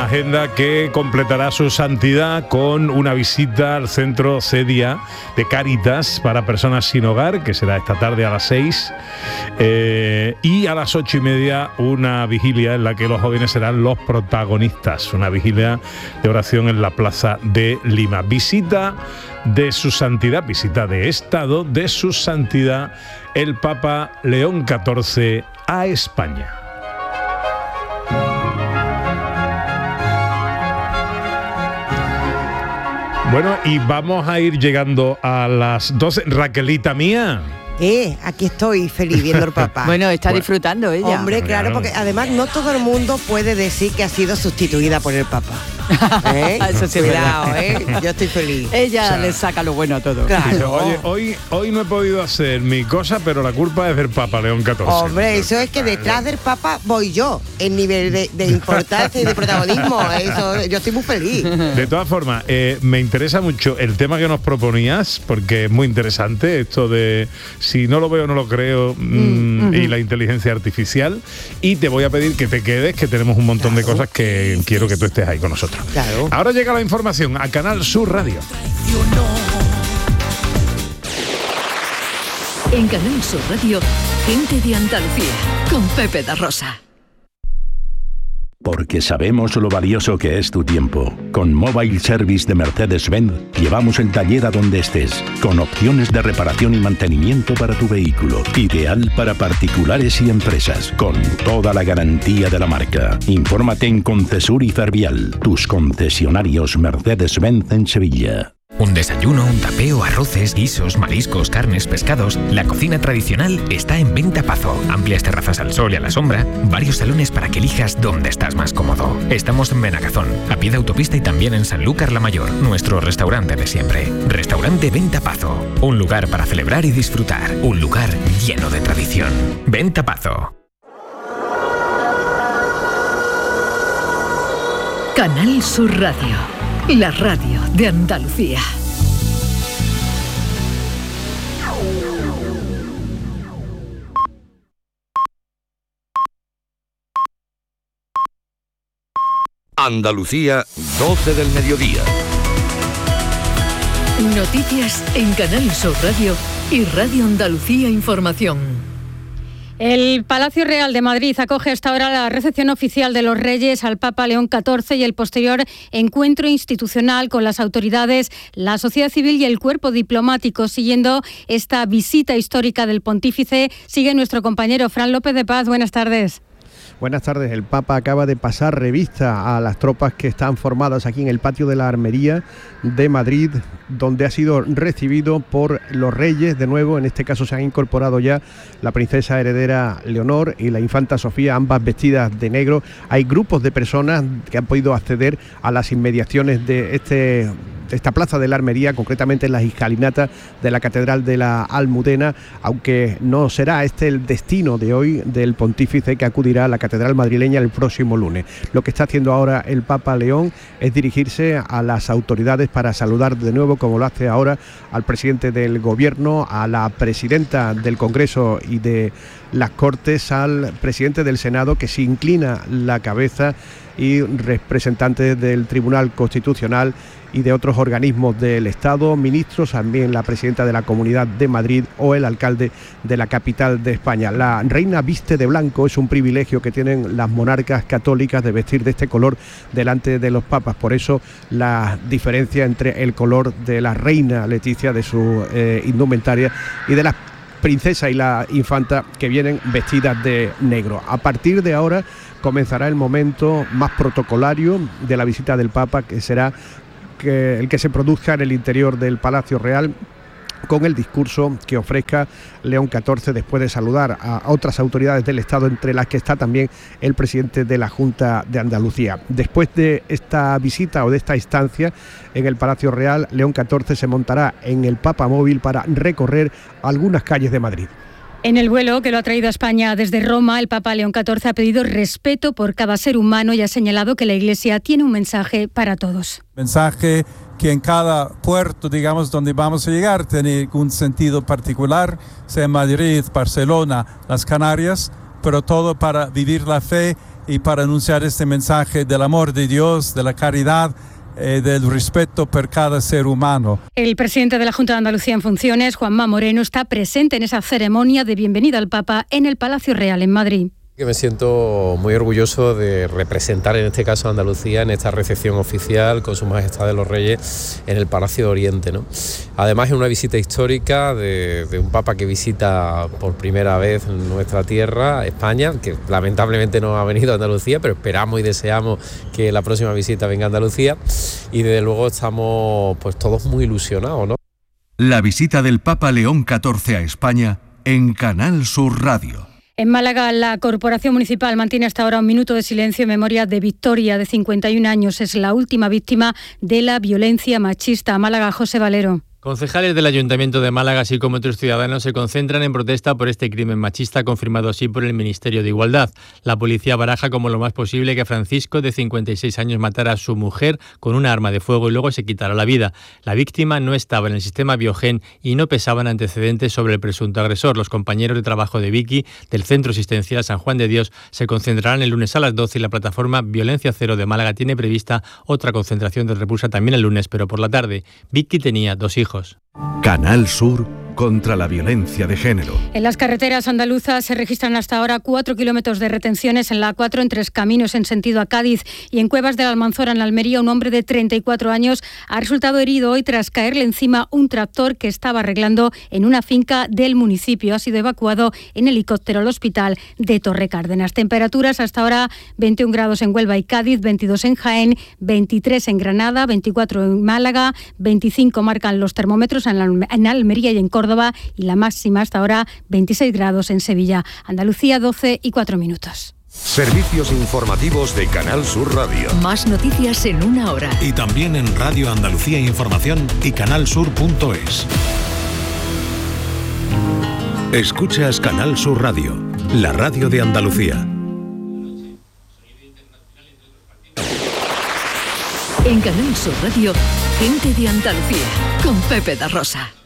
agenda que completará su santidad con una visita al centro CEDIA de Cáritas para personas sin hogar, que será esta tarde a las 6, y a las 8:30 una vigilia en la que los jóvenes serán los protagonistas, una vigilia de oración en la Plaza de Lima. Visita de su santidad, visita de Estado de su santidad el Papa León XIV a España. Bueno, y vamos a ir llegando a las 12. Raquelita mía. Aquí estoy feliz viendo al Papa. Bueno, está disfrutando ella. Hombre, claro, porque además no todo el mundo puede decir que ha sido sustituida por el Papa. Eso sí, cuidado, yo estoy feliz. Ella le saca lo bueno a todo. Claro. Oye, hoy no he podido hacer mi cosa, pero la culpa es del Papa León XIV. Hombre, eso es que detrás del Papa voy yo, en nivel de importancia y de protagonismo. Eso, yo estoy muy feliz. De todas formas, me interesa mucho el tema que nos proponías, porque es muy interesante esto de si no lo veo, no lo creo, y la inteligencia artificial. Y te voy a pedir que te quedes, que tenemos un montón de cosas que quiero que tú estés ahí con nosotros. Claro. Ahora llega la información a Canal Sur Radio. En Canal Sur Radio, Gente de Andalucía, con Pepe da Rosa. Porque sabemos lo valioso que es tu tiempo. Con Mobile Service de Mercedes-Benz llevamos el taller a donde estés, con opciones de reparación y mantenimiento para tu vehículo. Ideal para particulares y empresas, con toda la garantía de la marca. Infórmate en Concesur y Fervial, tus concesionarios Mercedes-Benz en Sevilla. Un desayuno, un tapeo, arroces, guisos, mariscos, carnes, pescados. La cocina tradicional está en Venta Pazo. Amplias terrazas al sol y a la sombra. Varios salones para que elijas dónde estás más cómodo. Estamos en Benagazón, a pie de autopista, y también en Sanlúcar la Mayor, nuestro restaurante de siempre. Restaurante Venta Pazo. Un lugar para celebrar y disfrutar. Un lugar lleno de tradición. Venta Pazo. Canal Sur Radio. La radio de Andalucía. Andalucía, 12 del mediodía. Noticias en Canal Sur Radio y Radio Andalucía Información. El Palacio Real de Madrid acoge hasta ahora la recepción oficial de los Reyes al Papa León XIV y el posterior encuentro institucional con las autoridades, la sociedad civil y el cuerpo diplomático. Siguiendo esta visita histórica del pontífice, sigue nuestro compañero Fran López de Paz. Buenas tardes. Buenas tardes. El Papa acaba de pasar revista a las tropas que están formadas aquí en el patio de la Armería de Madrid, donde ha sido recibido por los reyes. De nuevo, en este caso se han incorporado ya la princesa heredera Leonor y la infanta Sofía, ambas vestidas de negro. Hay grupos de personas que han podido acceder a las inmediaciones de esta plaza de la Armería, concretamente en las escalinatas de la Catedral de la Almudena, aunque no será este el destino de hoy del pontífice, que acudirá a la Catedral madrileña el próximo lunes. Lo que está haciendo ahora el Papa León es dirigirse a las autoridades para saludar de nuevo, como lo hace ahora, al presidente del Gobierno, a la presidenta del Congreso y de las Cortes, al presidente del Senado, que se inclina la cabeza, y representantes del Tribunal Constitucional y de otros organismos del Estado, ministros, también la presidenta de la Comunidad de Madrid o el alcalde de la capital de España. La reina viste de blanco, es un privilegio que tienen las monarcas católicas de vestir de este color delante de los papas. Por eso la diferencia entre el color de la reina Leticia, de su indumentaria, y de la princesa y la infanta, que vienen vestidas de negro. A partir de ahora comenzará el momento más protocolario de la visita del Papa, que será el que se produzca en el interior del Palacio Real, con el discurso que ofrezca León XIV después de saludar a otras autoridades del Estado, entre las que está también el presidente de la Junta de Andalucía. Después de esta visita o de esta estancia en el Palacio Real, León XIV se montará en el Papa Móvil para recorrer algunas calles de Madrid. En el vuelo que lo ha traído a España desde Roma, el Papa León XIV ha pedido respeto por cada ser humano y ha señalado que la Iglesia tiene un mensaje para todos. Mensaje que en cada puerto, digamos, donde vamos a llegar, tiene un sentido particular, sea Madrid, Barcelona, las Canarias, pero todo para vivir la fe y para anunciar este mensaje del amor de Dios, de la caridad, del respeto por cada ser humano. El presidente de la Junta de Andalucía en funciones, Juanma Moreno, está presente en esa ceremonia de bienvenida al Papa en el Palacio Real en Madrid. Que me siento muy orgulloso de representar en este caso a Andalucía en esta recepción oficial con Su Majestad de los Reyes en el Palacio de Oriente, ¿no? Además es una visita histórica de un Papa que visita por primera vez nuestra tierra, España, que lamentablemente no ha venido a Andalucía, pero esperamos y deseamos que la próxima visita venga a Andalucía y desde luego estamos pues todos muy ilusionados, ¿no? La visita del Papa León XIV a España en Canal Sur Radio. En Málaga, la Corporación Municipal mantiene hasta ahora un minuto de silencio en memoria de Victoria, de 51 años. Es la última víctima de la violencia machista. Málaga, José Valero. Concejales del Ayuntamiento de Málaga, así como otros ciudadanos, se concentran en protesta por este crimen machista confirmado así por el Ministerio de Igualdad. La policía baraja como lo más posible que Francisco, de 56 años, matara a su mujer con una arma de fuego y luego se quitara la vida. La víctima no estaba en el sistema Biogen y no pesaban antecedentes sobre el presunto agresor. Los compañeros de trabajo de Vicky, del Centro Asistencial San Juan de Dios, se concentrarán el lunes a las 12 y la plataforma Violencia Cero de Málaga tiene prevista otra concentración de repulsa también el lunes, pero por la tarde. Vicky tenía 2 hijos. Canal Sur contra la violencia de género. En las carreteras andaluzas se registran hasta ahora 4 kilómetros de retenciones en la A4 en Tres Caminos en sentido a Cádiz y en Cuevas de la Almanzora en Almería un hombre de 34 años ha resultado herido hoy tras caerle encima un tractor que estaba arreglando en una finca del municipio. Ha sido evacuado en helicóptero al hospital de Torrecárdenas. Temperaturas hasta ahora 21 grados en Huelva y Cádiz, 22 en Jaén, 23 en Granada, 24 en Málaga, 25 marcan los termómetros en Almería y en Córdoba y la máxima hasta ahora 26 grados en Sevilla. Andalucía 12:04. Servicios informativos de Canal Sur Radio. Más noticias en una hora. Y también en Radio Andalucía Información y canalsur.es. Escuchas Canal Sur Radio, la radio de Andalucía. En Canal Sur Radio, gente de Andalucía, con Pepe da Rosa.